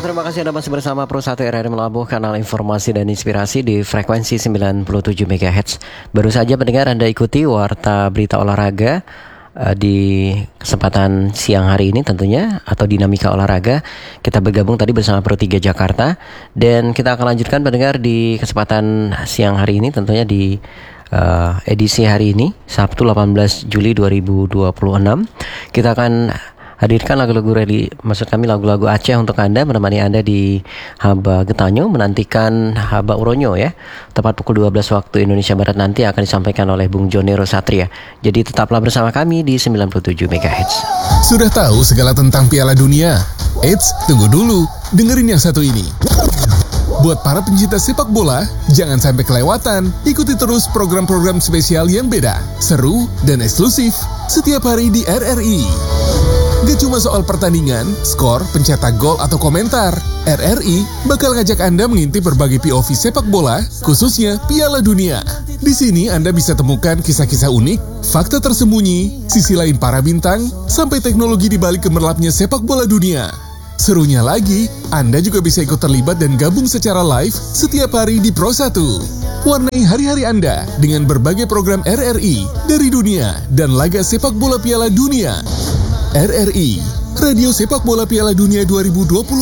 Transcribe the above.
terima kasih Anda masih bersama Pro 1 RRI Melabuh, kanal informasi dan inspirasi di frekuensi 97 MHz. Baru saja pendengar Anda ikuti Warta Berita Olahraga di kesempatan siang hari ini tentunya, atau dinamika olahraga. Kita bergabung tadi bersama Pro 3 Jakarta, dan kita akan lanjutkan pendengar di kesempatan siang hari ini tentunya di edisi hari ini Sabtu 18 Juli 2026. Kita akan hadirkan lagu-lagu lagu-lagu Aceh untuk Anda, menemani Anda di Haba Getanyo, menantikan Haba Uronyo ya. Tepat pukul 12 waktu Indonesia Barat nanti akan disampaikan oleh Bung Jonero Satria. Jadi tetaplah bersama kami di 97 MHz. Sudah tahu segala tentang Piala Dunia? Eits, tunggu dulu, dengerin yang satu ini. Buat para pencinta sepak bola, jangan sampai kelewatan. Ikuti terus program-program spesial yang beda, seru, dan eksklusif setiap hari di RRI. Gak cuma soal pertandingan, skor, pencetak gol, atau komentar. RRI bakal ngajak Anda mengintip berbagai POV sepak bola, khususnya Piala Dunia. Di sini Anda bisa temukan kisah-kisah unik, fakta tersembunyi, sisi lain para bintang, sampai teknologi di balik gemerlapnya sepak bola dunia. Serunya lagi, Anda juga bisa ikut terlibat dan gabung secara live setiap hari di Pro 1. Warnai hari-hari Anda dengan berbagai program RRI dari dunia dan laga sepak bola Piala Dunia. RRI, Radio Sepak Bola Piala Dunia 2026.